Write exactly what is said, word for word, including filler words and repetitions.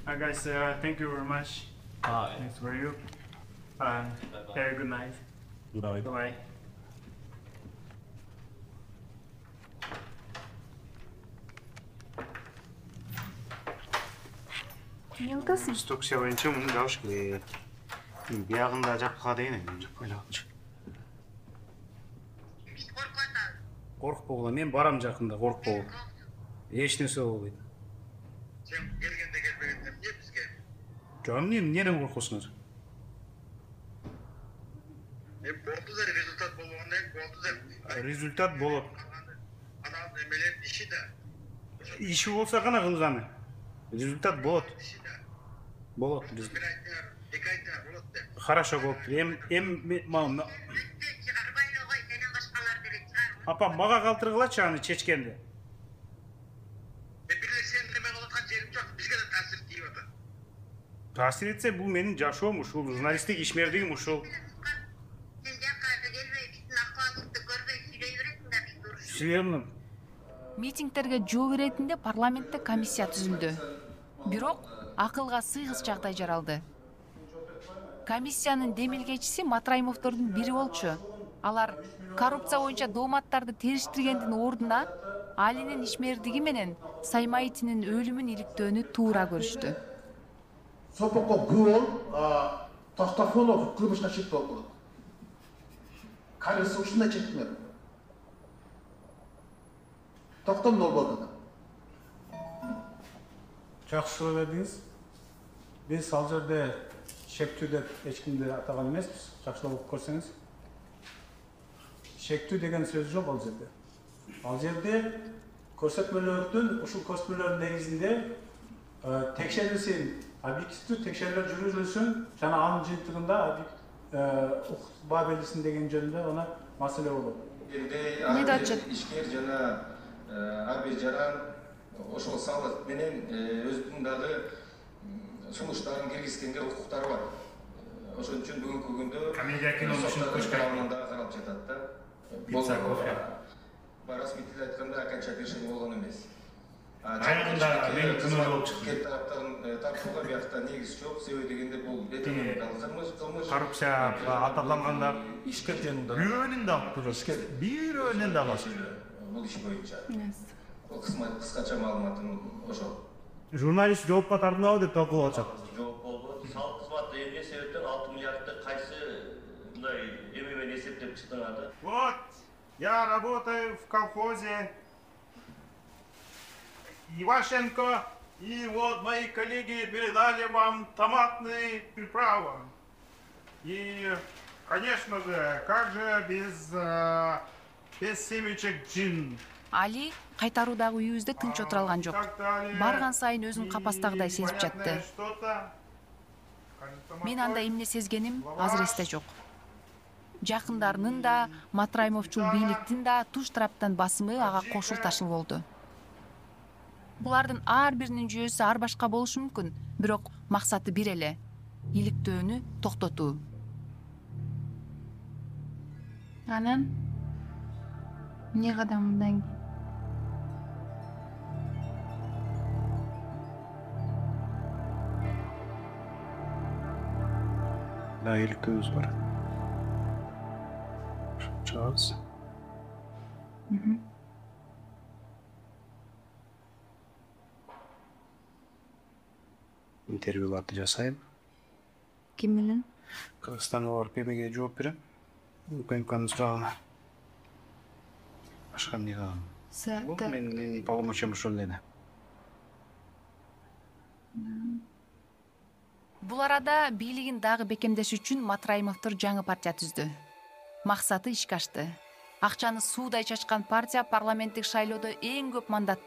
Hi guys, uh, thank you very much. Hi. Thanks for you. Uh, have a good night. Good night. Bye. Не ұлдасың? Инструкция бойынша мұны жауыш керек. Биягында жапқа дейін мен жап ойлағанша. Қорықпауға, мен барам жақында, қорықпауға. Ешнәрсе болмайды. Сен келгенде келмегенде не бізге? Жоғым не, неден қорқосыңыз? Мен болдызар результат болғанда болдызар. Результат болып. Ана немелер іші да. Іші болса ғана қылғаны. Результат болады. Болады. Bir ayda, iki ayda болады деп. Хорошо болды. Ем, ем, мам, Шығарбайды ғой, сенен башқалар керек шығар. апам маға қалтырғылашы аны чечкенде. Бірлесен неме қылатқан жерім жоқ, бізге де тәсір тиіп отыр. Тасир етсе, бұл менің жашуым ушул, журналистік ишмердігім ушул. Сен жаққа келмей, біздің ахуалымызды көрмей сөйлей бересің да біз дұрыс. Сүйемнім. Митингтерге жол беретинде парламентте комиссия түзүлдү. Бирок акылга сыйгыс жагдай жаралды. Комиссиянын демилгечиси Матраимовдордун бири болчу. Алар коррупция боюнча дооматтарды териштиргендин ордуна Алинин ишмердиги менен Саймаитинин өлүмүн иликтөөнү туура көрүштү. Сопоко гуол Тостафонов кылмышына чек болду. Карысы ушундай чектимер. Токтом нол болду. Жақсы сұрап едіңіз. Біз ал жерде шектүү деп ешкімді атаған емеспіз. Жақсылап оқып көрсеңіз. Шектүү деген сөз жоқ ал жерде. Ал жерде көрсөтмөлөрдүн, ушул көрсөтмөлөрдүн негизинде текшерилсин, объективдүү текшерүүлөр жүргүзүлсүн, жана анын жыйынтыгында укук баа берилсин деген жөнүндө гана маселе болот. Не да айтышат? Ишкер жана ар бир жаран ошол салык менен өзүнүн дагы сунуштарын киргизгенге укуктары бар. Ошон үчүн бүгүнкү күндө Комедия кинонун ушул көчкөн да каралып жатат да. Пицца, кофе. Расмий тилде айтканда окончательный решение болгон эмес. Айында мен күнөө болуп чыкты. Кет тараптан тартууга биякта негиз жок. Себеби дегенде бул экономикалык кылмыш, кылмыш. Коррупция аталганда İşketlerin birinin de hakkı birinin de var. Бул иш боюнча. Кыскача маалыматым ошол. журналист жоопко тартынабы деп талкуулап атышат. Жооп болбу. Салык кызматы эмне себептен алты миллиардты кайсы мындай эме менен эсептеп чыктыңарды? Вот, я работаю в колхозе Ивашенко, и вот мои коллеги передали вам томатные приправы. И, конечно же, как же без, без семечек джин. Али кайтаруудагы үйүбүздө тынч отура алган жок. Барган сайын өзүн капастагыдай сезип жатты. Мен анда эмне сезгеним азыр эсте жок. Жакындарынын да, Матраимовчул бийликтин да туш тараптан басымы ага кошул ташыл болду. Булардын ар биринин жүйөсү ар башка болушу мүмкүн, бирок максаты бир эле — иликтөөнү токтотуу. Анан эмне кадам мындан кийин? Да, иликтөөбүз бар. Чыгабыз. Интервьюларды жасайм. Ким менен? Кыргызстанга барып эмеге жооп берем. УКМКнын сурагына. Башка эмне кылам? Бул менин полномочиям ошол эле. Бул арада бийлигин дагы бекемдеш үчүн Матраимовдор жаңы партия түздү. Максаты ишке ашты. Акчаны суудай чачкан партия парламенттик шайлоодо эң көп мандат